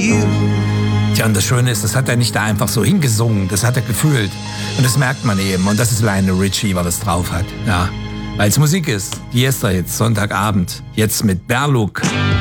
you. Tja, und das Schöne ist, das hat er nicht da einfach so hingesungen, das hat er gefühlt. Und das merkt man eben. Und das ist Lionel Richie, weil es drauf hat. Ja. Weil es Musik ist. Die Esther jetzt, Sonntagabend. Jetzt mit Berluk.